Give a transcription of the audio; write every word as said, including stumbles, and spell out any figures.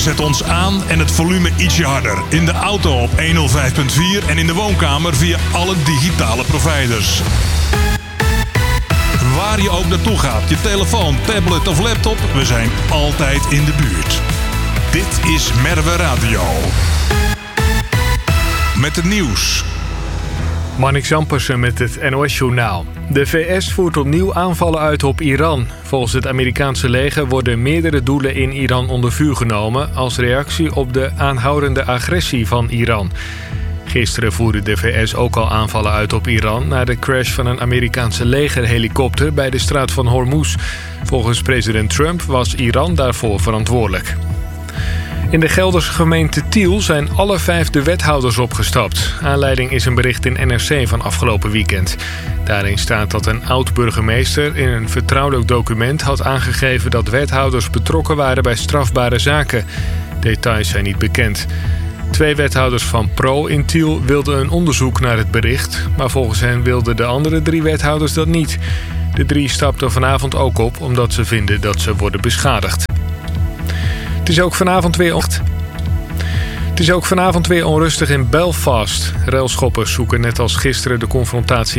zet ons aan en het volume ietsje harder. In de auto op honderd vijf komma vier en in de woonkamer via alle digitale providers. Waar je ook naartoe gaat, je telefoon, tablet of laptop, we zijn altijd in de buurt. Dit is Merwe Radio. Met het nieuws. Marnix Ampersen met het N O S-journaal. De V S voert opnieuw aanvallen uit op Iran. Volgens het Amerikaanse leger worden meerdere doelen in Iran onder vuur genomen als reactie op de aanhoudende agressie van Iran. Gisteren voerde de V S ook al aanvallen uit op Iran na de crash van een Amerikaanse legerhelikopter bij de straat van Hormuz. Volgens president Trump was Iran daarvoor verantwoordelijk. In de Gelderse gemeente Tiel zijn alle vijf de wethouders opgestapt. Aanleiding is een bericht in N R C van afgelopen weekend. Daarin staat dat een oud-burgemeester in een vertrouwelijk document had aangegeven dat wethouders betrokken waren bij strafbare zaken. Details zijn niet bekend. Twee wethouders van Pro in Tiel wilden een onderzoek naar het bericht, maar volgens hen wilden de andere drie wethouders dat niet. De drie stapten vanavond ook op omdat ze vinden dat ze worden beschadigd. Het is ook vanavond weer on... Het is ook vanavond weer onrustig in Belfast. Railschoppers zoeken net als gisteren de confrontatie